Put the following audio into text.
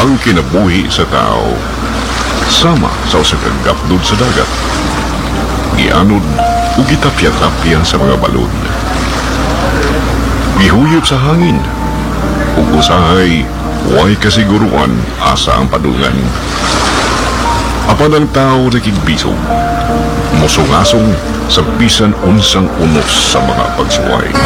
ang kinabuhi sa tao. Sama sa usa ka gapdod sa dagat. Gianod o gitapya-tapya sa mga balon. Gihuyop sa hangin. Ug usahay, way kasiguruan asa ang padungan. Apan ang tao na kigbisog, musungasong sa bisan unsang unos sa mga pagsuway.